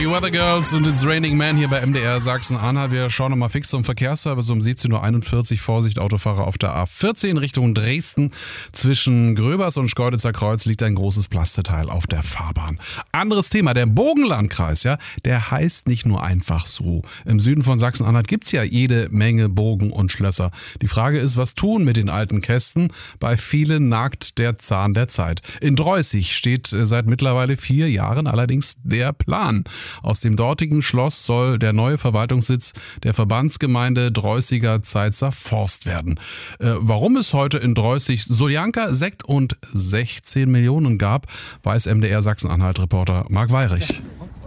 Die Weather Girls und It's Raining Man hier bei MDR Sachsen-Anhalt. Wir schauen nochmal fix zum Verkehrsservice um 17.41 Uhr. Vorsicht, Autofahrer auf der A14 Richtung Dresden. Zwischen Gröbers und Schkeuditzer Kreuz liegt ein großes Plasteteil auf der Fahrbahn. Anderes Thema, der Bogenlandkreis, ja, der heißt nicht nur einfach so. Im Süden von Sachsen-Anhalt gibt's ja jede Menge Burgen und Schlösser. Die Frage ist, was tun mit den alten Kästen? Bei vielen nagt der Zahn der Zeit. In Dreußig steht seit mittlerweile 4 Jahren allerdings der Plan. Aus dem dortigen Schloss soll der neue Verwaltungssitz der Verbandsgemeinde Dreußiger Zeitzer Forst werden. Warum es heute in Dreußig Soljanka, Sekt und 16 Millionen gab, weiß MDR Sachsen-Anhalt-Reporter Marc Weyrich.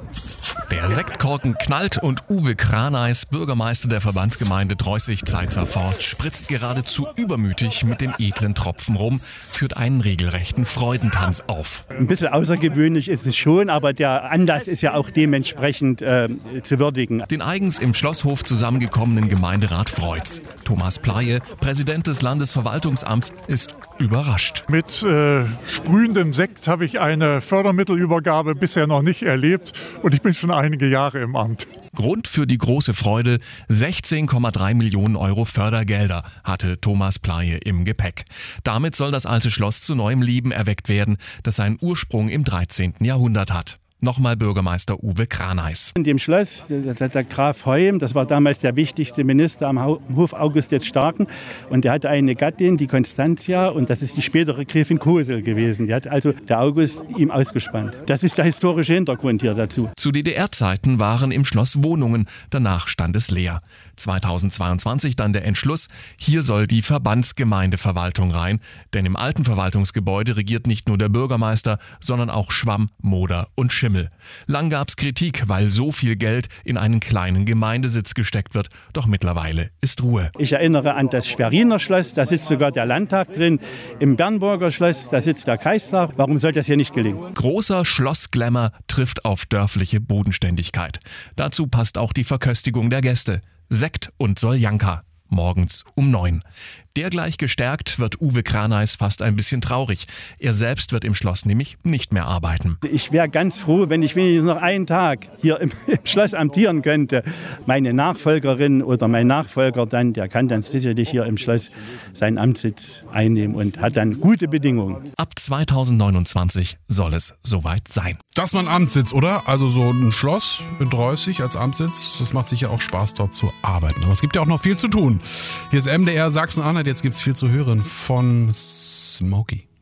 Der Sektkorken knallt und Uwe Kraneis, Bürgermeister der Verbandsgemeinde Dreußig-Zeitzer Forst, spritzt geradezu übermütig mit den edlen Tropfen rum, führt einen regelrechten Freudentanz auf. Ein bisschen außergewöhnlich ist es schon, aber der Anlass ist ja auch dementsprechend zu würdigen. Den eigens im Schlosshof zusammengekommenen Gemeinderat freut's. Thomas Pleie, Präsident des Landesverwaltungsamts, ist überrascht. Mit sprühendem Sekt habe ich eine Fördermittelübergabe bisher noch nicht erlebt und ich bin schon einige Jahre im Amt. Grund für die große Freude: 16,3 Millionen Euro Fördergelder hatte Thomas Pleie im Gepäck. Damit soll das alte Schloss zu neuem Leben erweckt werden, das seinen Ursprung im 13. Jahrhundert hat. Nochmal Bürgermeister Uwe Kraneis. In dem Schloss, der Graf Heum, das war damals der wichtigste Minister am Hof August des Starken. Und der hatte eine Gattin, die Constantia, und das ist die spätere Gräfin Kosel gewesen. Die hat also der August ihm ausgespannt. Das ist der historische Hintergrund hier dazu. Zu DDR-Zeiten waren im Schloss Wohnungen, danach stand es leer. 2022 dann der Entschluss, hier soll die Verbandsgemeindeverwaltung rein. Denn im alten Verwaltungsgebäude regiert nicht nur der Bürgermeister, sondern auch Schwamm, Moder und Schimmel. Lang gab's Kritik, weil so viel Geld in einen kleinen Gemeindesitz gesteckt wird. Doch mittlerweile ist Ruhe. Ich erinnere an das Schweriner Schloss, da sitzt sogar der Landtag drin. Im Bernburger Schloss, da sitzt der Kreistag. Warum soll das hier nicht gelingen? Großer Schlossglamour trifft auf dörfliche Bodenständigkeit. Dazu passt auch die Verköstigung der Gäste. Sekt und Soljanka. Morgens um 9. Dergleich gestärkt wird Uwe Kraneis fast ein bisschen traurig. Er selbst wird im Schloss nämlich nicht mehr arbeiten. Ich wäre ganz froh, wenn ich wenigstens noch einen Tag hier im Schloss amtieren könnte. Meine Nachfolgerin oder mein Nachfolger dann, der kann dann sicherlich hier im Schloss seinen Amtssitz einnehmen und hat dann gute Bedingungen. Ab 2029 soll es soweit sein. Das ist mal ein Amtssitz, oder? Also so ein Schloss in Dreußig als Amtssitz, das macht sicher auch Spaß, dort zu arbeiten. Aber es gibt ja auch noch viel zu tun. Hier ist MDR Sachsen-Anhalt, jetzt gibt's viel zu hören von Smokey.